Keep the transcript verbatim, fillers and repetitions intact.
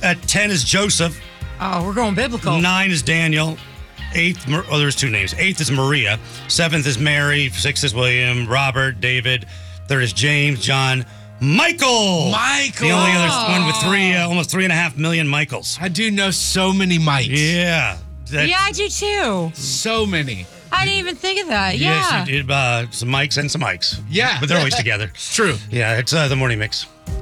At ten is Joseph. Oh, we're going biblical. Nine is Daniel. Eighth, oh, there's two names. Eighth is Maria. Seventh is Mary. Sixth is William. Robert. David. Third is James. John. Michael. Michael. The only other one with three, uh, almost three and a half million Michaels. I do know so many Mikes. Yeah. That, Yeah, I do too. So many. I didn't even think of that. Yes, Yeah. you did, uh, some Mikes and some Mikes. Yeah. But they're always together. True. Yeah, it's uh, the morning mix.